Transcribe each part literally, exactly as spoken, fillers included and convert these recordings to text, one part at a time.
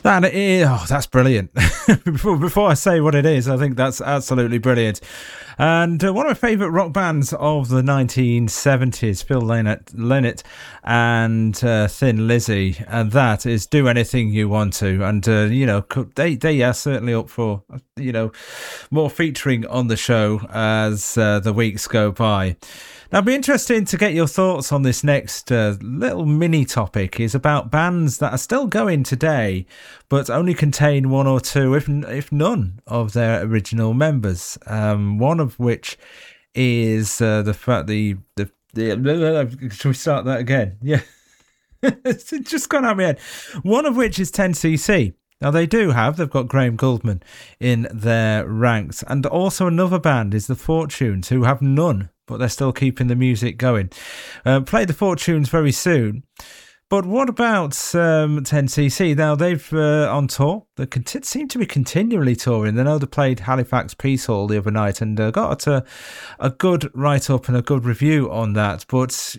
That is, oh, that's brilliant. before, before I say what it is, I think that's absolutely brilliant. And uh, one of my favourite rock bands of the nineteen seventies, Phil Lynott, Lynott and uh, Thin Lizzy, and that is Do Anything You Want To. And, uh, you know, they, they are certainly up for, you know, more featuring on the show as uh, the weeks go by. Now, it'd be interesting to get your thoughts on this next uh, little mini topic. Is about bands that are still going today, but only contain one or two, if if none, of their original members. Um, one of which is uh, the fact the the the. Should we start that again? Yeah, it's just gone out of my head. One of which is ten C C. Now, they do have, they've got Graham Gouldman in their ranks. And also another band is the Fortunes, who have none, but they're still keeping the music going. Uh, play the Fortunes very soon. But what about um, ten C C? Now, they've uh, on tour. They conti- seem to be continually touring. They know they played Halifax Peace Hall the other night and uh, got a, a good write-up and a good review on that. But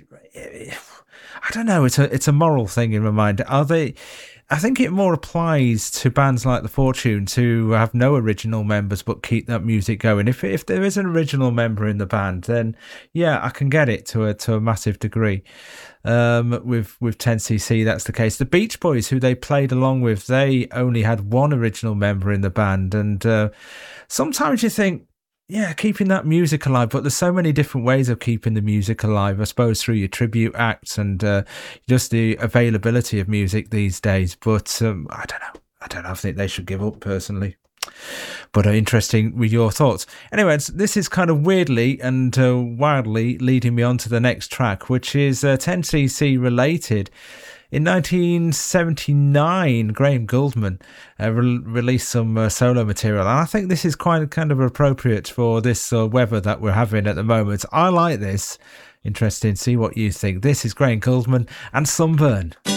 I don't know, it's a, it's a moral thing in my mind. Are they... I think it more applies to bands like the Fortunes who have no original members but keep that music going. If if there is an original member in the band, then yeah, I can get it to a to a massive degree. Um, with with ten C C, that's the case. The Beach Boys, who they played along with, they only had one original member in the band, and uh, sometimes you think, yeah, keeping that music alive, but there's so many different ways of keeping the music alive, I suppose, through your tribute acts and uh, just the availability of music these days. But um, I don't know. I don't know. I think they should give up, personally. But uh, interesting with your thoughts. Anyways, this is kind of weirdly and uh, wildly leading me on to the next track, which is uh, ten C C related. In nineteen seventy-nine, Graham Gouldman uh, re- released some uh, solo material, and I think this is quite kind of appropriate for this uh, weather that we're having at the moment. I like this. Interesting. See what you think. This is Graham Gouldman and Sunburn.